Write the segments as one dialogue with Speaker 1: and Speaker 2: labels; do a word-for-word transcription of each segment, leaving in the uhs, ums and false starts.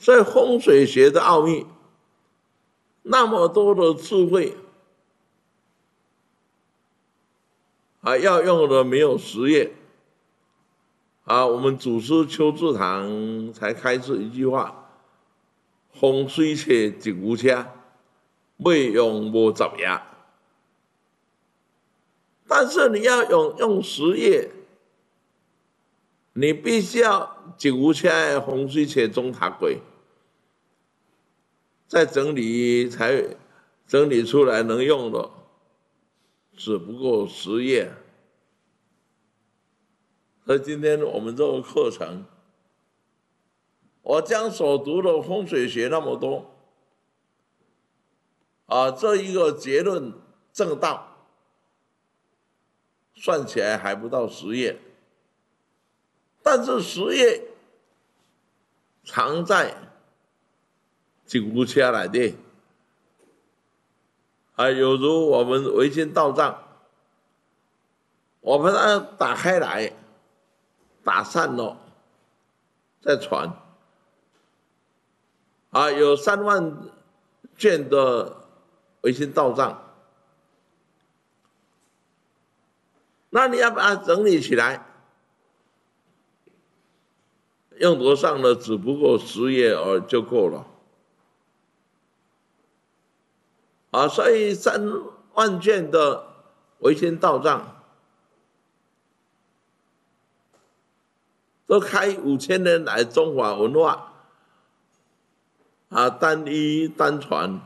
Speaker 1: 所以风水学的奥秘，那么多的智慧啊，要用的没有十页啊。我们祖师邱志堂才开示一句话：风水车一牛车，未用无十页。但是你要用用十页，你必须要一牛车的风水车总读过，再整理才整理出来能用的，只不过十页。所以今天我们这个课程，我将所读的风水学那么多，啊，这一个结论正道，算起来还不到十页，但是十页藏在一牛车内底，啊，有如我们维新道藏，我们它打开来，打散了，再传，啊，有三万卷的维新道藏，那你要把它整理起来，用得上的只不过十页而就够了。啊，所以三万卷的维新道藏，都开五千年来中华文化啊单一单传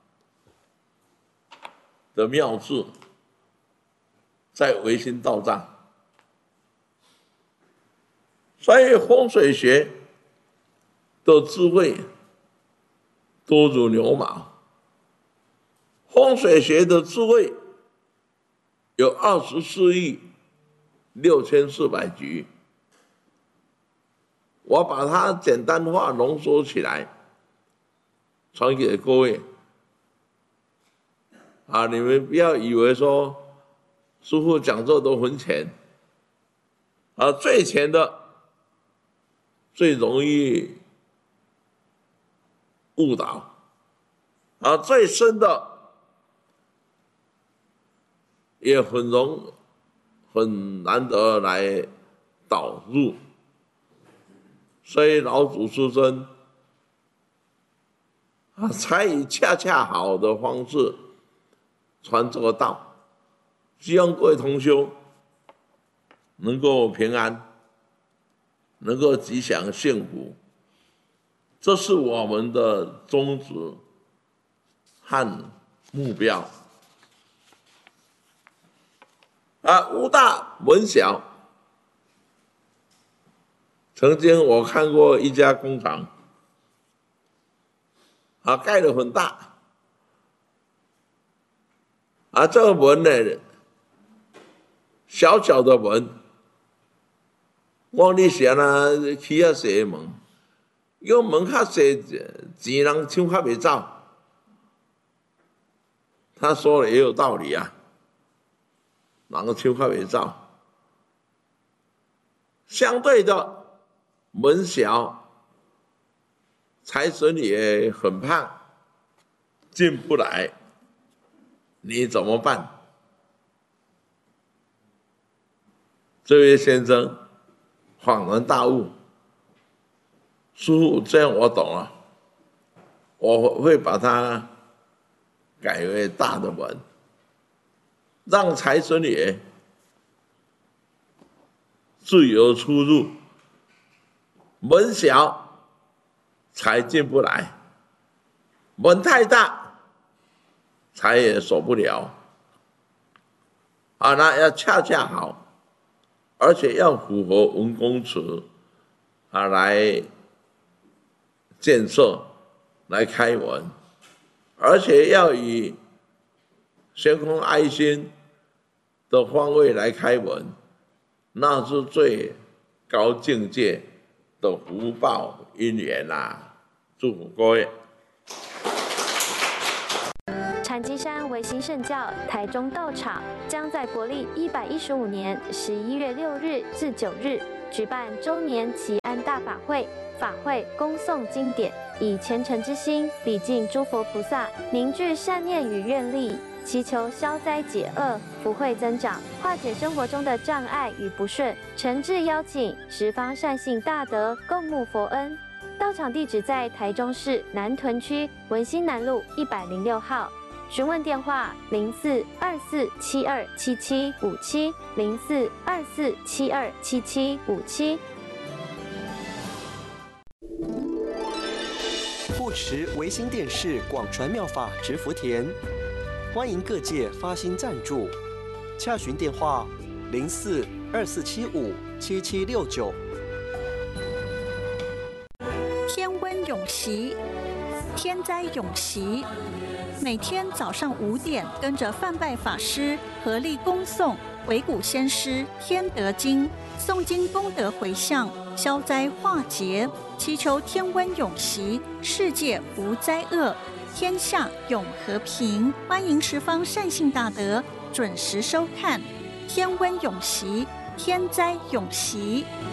Speaker 1: 的妙智，在维新道藏。所以风水学的智慧多如牛毛。风水学的智慧有二十四亿六千四百局，我把它简单化浓缩起来，传给各位。啊，你们不要以为说师父讲座都很浅，啊，最浅的最容易误导，啊，最深的也很容很难得来导入，所以老祖师尊啊，才以恰恰好的方式传这个道，希望各位同修能够平安，能够吉祥幸福，这是我们的宗旨和目标。啊，屋大门小。曾经我看过一家工厂，啊，盖得很大，啊，这个门呢，小小的门，我你想啊，起啊小门，因为门较细，钱人抢较袂走。他说的也有道理啊。人抢较袂走，相对的门小，财神也很胖，进不来，你怎么办？这位先生恍然大悟，师父，这样我懂了，我会把它改为大的门。让财神爷自由出入，门小财进不来，门太大财也守不了。啊，那要恰恰好，而且要符合文公祠啊来建设、来开门，而且要以悬空爱心的方位来开门，那是最高境界的福报因缘啊！祝福各位。
Speaker 2: 禅机山维新圣教台中道场将在国历一百一十五年十一月六日至九日举办周年祈安大法会，法会恭诵经典，以虔诚之心礼敬诸佛菩萨，凝聚善念与愿力，祈求消灾解厄、福慧增长，化解生活中的障碍与不顺。诚挚邀请十方善信大德共沐佛恩。到场地址在台中市南屯区文心南路一百零六号。询问电话：零四二四七二七七五七零四二四七二七七五七。
Speaker 3: 护持维新电视广传妙法植福田，欢迎各界发心赞助，洽询电话：零四二四七五七七六九。
Speaker 4: 天温永习，天灾永习。每天早上五点，跟着范拜法师合力恭诵维古先师《天德经》，诵经功德回向，消灾化劫，祈求天温永习，世界无灾厄，天下永和平。欢迎十方善信大德准时收看《天温永习，天灾永习》。